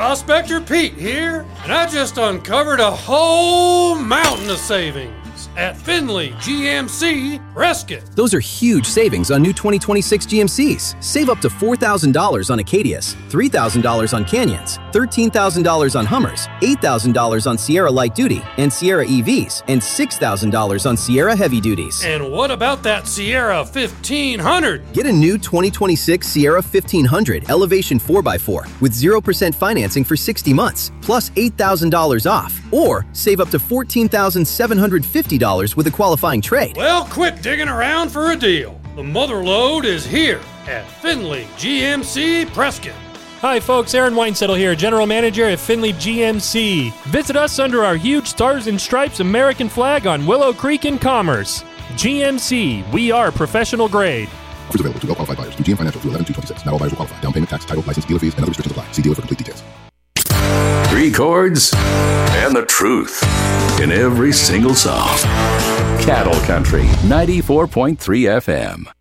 Prospector Pete here, and I just uncovered a whole mountain of savings at Finley GMC Prescott. Those are huge savings on new 2026 GMCs. Save up to $4,000 on Acadias, $3,000 on Canyons, $13,000 on Hummers, $8,000 on Sierra Light Duty and Sierra EVs, and $6,000 on Sierra Heavy Duties. And what about that Sierra 1500? Get a new 2026 Sierra 1500 Elevation 4x4 with 0% financing for 60 months, plus $8,000 off. Or save up to $14,750 with a qualifying trade. Well, quit digging around for a deal. The mother lode is here at Finley GMC Prescott. Hi folks, Aaron Weinsettle here, General Manager at Finley GMC. Visit us under our huge Stars and Stripes American flag on Willow Creek in Commerce. GMC, we are professional grade. Offers available to well-qualified buyers through GM Financial through 11/2/26. Not all buyers will qualify. Down payment, tax, title, license, dealer fees, and other restrictions apply. See dealer for complete details. 3 chords and the truth in every single song. Cattle Country 94.3 FM.